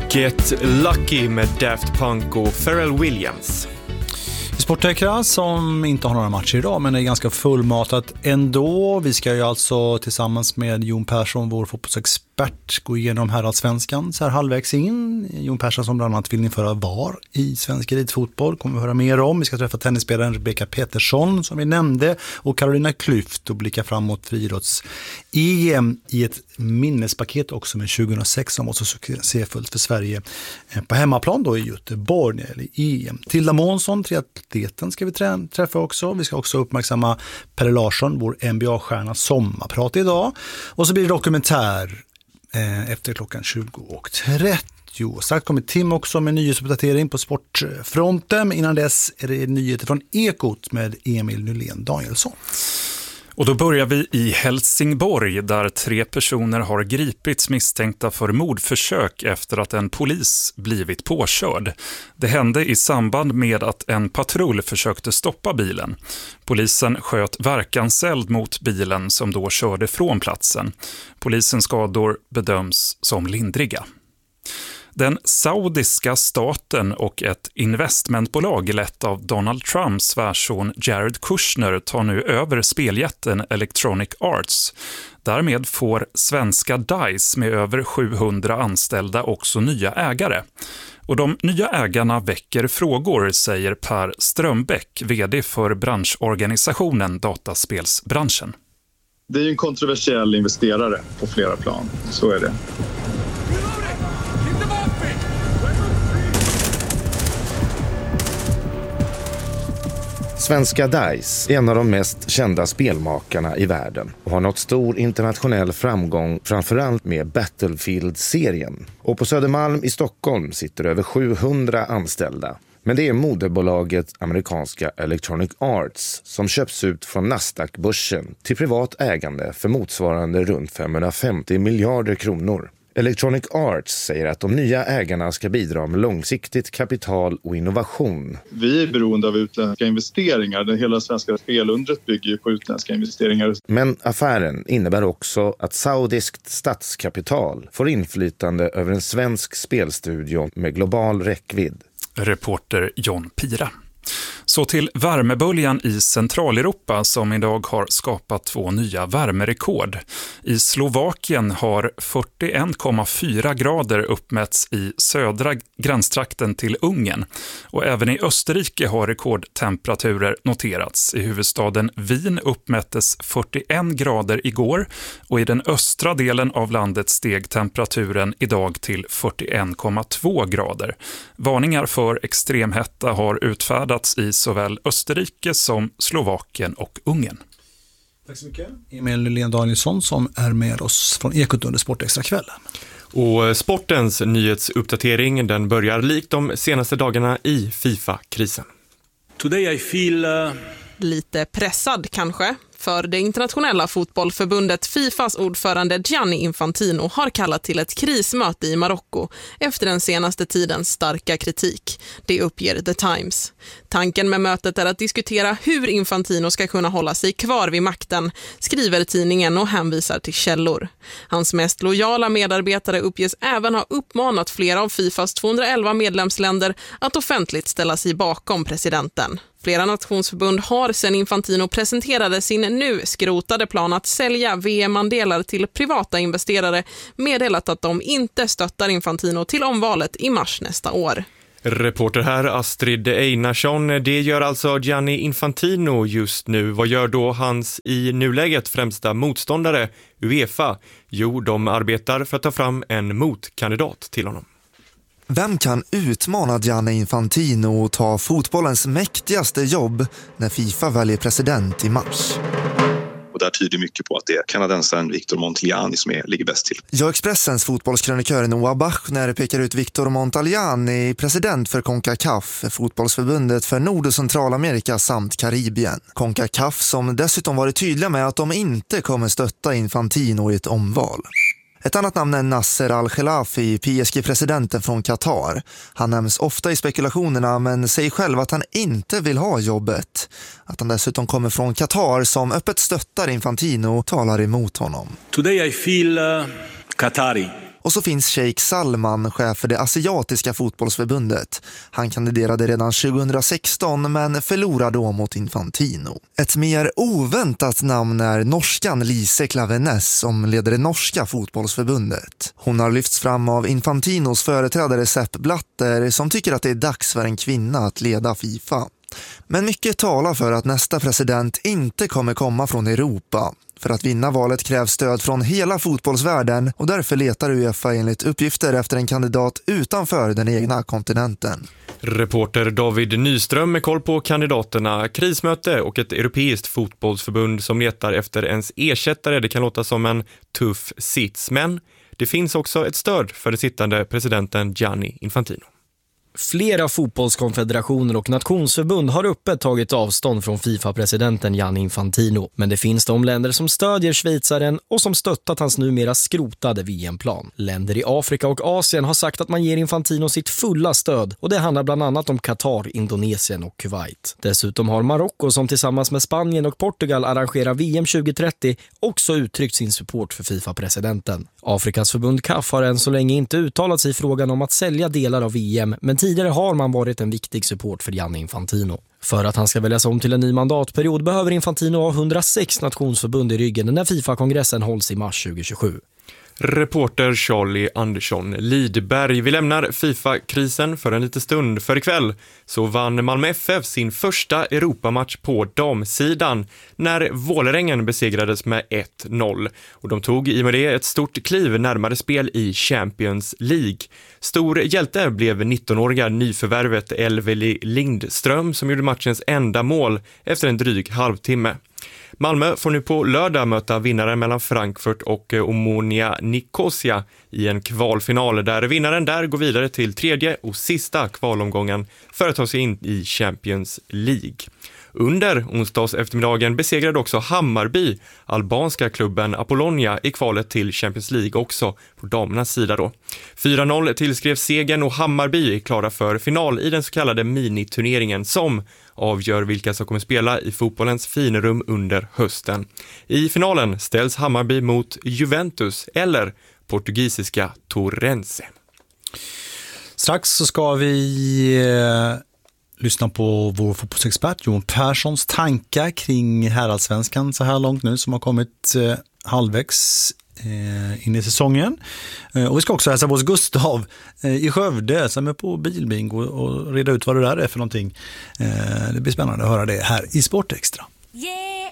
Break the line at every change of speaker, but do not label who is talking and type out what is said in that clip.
Get Lucky med Daft Punk och Pharrell Williams.
Sporttekra som inte har några matcher idag men är ganska fullmatat ändå. Vi ska ju alltså tillsammans med Jon Persson, vår fotbollsexpert, gå igenom herrallsvenskan så här halvvägs in. Jon Persson som bland annat vill införa VAR i svensk elitfotboll kommer vi höra mer om. Vi ska träffa tennisspelaren Rebecca Petersson som vi nämnde och Carolina Klüft och blicka framåt friidrotts-EM i ett minnespaket också med 2006 som var så succéfullt för Sverige på hemmaplan då i Göteborg eller EM. Tilda Månsson, triatleten, ska vi träffa också. Vi ska också uppmärksamma Pelle Larsson, vår NBA-stjärna, sommarprat idag. Och så blir det dokumentär efter klockan 20:30. Strax kommer Tim också med nyhetsuppdatering på sportfronten. Innan dess är det nyheter från Ekot med Emil Nylén Danielsson.
Och då börjar vi i Helsingborg där 3 personer har gripits misstänkta för mordförsök efter att en polis blivit påkörd. Det hände i samband med att en patrull försökte stoppa bilen. Polisen sköt verkanseld mot bilen som då körde från platsen. Polisens skador bedöms som lindriga. Den saudiska staten och ett investmentbolag lett av Donald Trumps svärson Jared Kushner tar nu över speljätten Electronic Arts. Därmed får svenska DICE med över 700 anställda också nya ägare. Och de nya ägarna väcker frågor, säger Per Strömbäck, vd för branschorganisationen Dataspelsbranschen.
Det är ju en kontroversiell investerare på flera plan, så är det.
Svenska DICE är en av de mest kända spelmakarna i världen och har nått stor internationell framgång framförallt med Battlefield-serien. Och på Södermalm i Stockholm sitter över 700 anställda. Men det är moderbolaget amerikanska Electronic Arts som köps ut från Nasdaq-börsen till privat ägande för motsvarande runt 550 miljarder kronor. Electronic Arts säger att de nya ägarna ska bidra med långsiktigt kapital och innovation.
Vi är beroende av utländska investeringar. Hela svenska spelundret bygger ju på utländska investeringar.
Men affären innebär också att saudiskt statskapital får inflytande över en svensk spelstudio med global räckvidd.
Reporter John Pira. Så till värmeböljan i Centraleuropa som idag har skapat 2 nya värmerekord. I Slovakien har 41,4 grader uppmätts i södra gränstrakten till Ungern. Och även i Österrike har rekordtemperaturer noterats. I huvudstaden Wien uppmättes 41 grader igår och i den östra delen av landet steg temperaturen idag till 41,2 grader. Varningar för extremhetta har utfärdats i såväl Österrike som Slovakien och Ungern.
Tack så mycket. Emil Nylén Danielsson som är med oss från Ekot under Sportextrakvällen.
Och sportens nyhetsuppdatering den börjar likt de senaste dagarna i FIFA-krisen.
Today I feel
lite pressad kanske. För det internationella fotbollförbundet FIFAs ordförande Gianni Infantino har kallat till ett krismöte i Marocko efter den senaste tidens starka kritik. Det uppger The Times. Tanken med mötet är att diskutera hur Infantino ska kunna hålla sig kvar vid makten, skriver tidningen och hänvisar till källor. Hans mest lojala medarbetare uppges även ha uppmanat flera av FIFAs 211 medlemsländer att offentligt ställa sig bakom presidenten. Flera nationsförbund har sedan Infantino presenterade sin nu skrotade plan att sälja VM-andelar till privata investerare meddelat att de inte stöttar Infantino till omvalet i mars nästa år.
Reporter här Astrid Einarsson. Det gör alltså Gianni Infantino just nu. Vad gör då hans i nuläget främsta motståndare UEFA? Jo, de arbetar för att ta fram en motkandidat till honom.
Vem kan utmana Gianni Infantino och ta fotbollens mäktigaste jobb när FIFA väljer president i mars?
Och där tyder mycket på att det är kanadensaren Victor Montagliani som ligger bäst till.
Ja, Expressens fotbollskrönikör Noah Bachner pekar ut Victor Montagliani, president för CONCACAF, fotbollsförbundet för Nord- och Centralamerika samt Karibien. CONCACAF som dessutom varit tydliga med att de inte kommer stötta Infantino i ett omval. Ett annat namn är Nasser Al-Khelaifi, PSG-presidenten från Qatar. Han nämns ofta i spekulationerna men säger själv att han inte vill ha jobbet. Att han dessutom kommer från Qatar som öppet stöttar Infantino talar emot honom.
Today I feel Qatari.
Och så finns Sheikh Salman, chef för det asiatiska fotbollsförbundet. Han kandiderade redan 2016 men förlorade då mot Infantino. Ett mer oväntat namn är norskan Lise Klaveness som leder det norska fotbollsförbundet. Hon har lyfts fram av Infantinos företrädare Sepp Blatter som tycker att det är dags för en kvinna att leda FIFA. Men mycket talar för att nästa president inte kommer komma från Europa. För att vinna valet krävs stöd från hela fotbollsvärlden och därför letar UEFA enligt uppgifter efter en kandidat utanför den egna kontinenten.
Reporter David Nyström med koll på kandidaterna, krismöte och ett europeiskt fotbollsförbund som letar efter ens ersättare. Det kan låta som en tuff sits, men det finns också ett stöd för den sittande presidenten Gianni Infantino.
Flera fotbollskonfederationer och nationsförbund har öppet tagit avstånd från FIFA-presidenten Gianni Infantino. Men det finns de länder som stödjer schweizaren och som stöttat hans numera skrotade VM-plan. Länder i Afrika och Asien har sagt att man ger Infantino sitt fulla stöd och det handlar bland annat om Qatar, Indonesien och Kuwait. Dessutom har Marocko som tillsammans med Spanien och Portugal arrangerar VM 2030 också uttryckt sin support för FIFA-presidenten. Afrikas förbund CAF har än så länge inte uttalat sig i frågan om att sälja delar av VM, men tidigare har man varit en viktig support för Gianni Infantino. För att han ska väljas om till en ny mandatperiod behöver Infantino ha 106 nationsförbund i ryggen när FIFA-kongressen hålls i mars 2027.
Reporter Charlie Andersson Lidberg. Vi lämnar FIFA-krisen för en liten stund. För ikväll så vann Malmö FF sin första Europamatch på damsidan när Vålerengen besegrades med 1-0. Och de tog i med det ett stort kliv närmare spel i Champions League. Stor hjälte blev 19-åriga nyförvärvet Elveli Lindström som gjorde matchens enda mål efter en dryg halvtimme. Malmö får nu på lördag möta vinnaren mellan Frankfurt och Omonia Nicosia i en kvalfinal där vinnaren där går vidare till tredje och sista kvalomgången för att ta sig in i Champions League. Under onsdags eftermiddagen besegrade också Hammarby albanska klubben Apollonia i kvalet till Champions League också på damernas sida då. 4-0 tillskrevs segern och Hammarby är klara för final i den så kallade miniturneringen som avgör vilka som kommer spela i fotbollens finrum under hösten. I finalen ställs Hammarby mot Juventus eller portugisiska Torrense.
Strax så ska vi lyssna på vår fotbollsexpert Jon Perssons tankar kring herrallsvenskan så här långt nu som har kommit halvvägs in i säsongen. Och vi ska också hälsa hos Gustav i Skövde som är på bilbingo och reda ut vad det där är för någonting. Det blir spännande att höra det här i Sportextra.
Yeah.